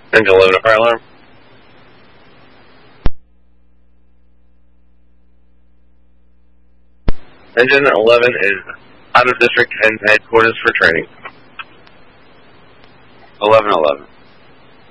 Engine 11 to fire alarm. Engine 11 is out of district and headquarters for training. 1111.